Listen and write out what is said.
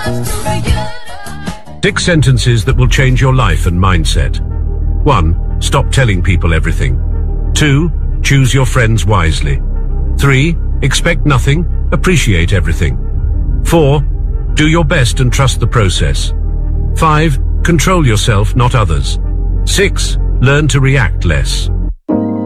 6 sentences that will change your life and mindset. 1. Stop telling people everything. 2. Choose your friends wisely. 3. Expect nothing, appreciate everything. 4. Do your best and trust the process. 5. Control yourself, not others. 6. Learn to react less.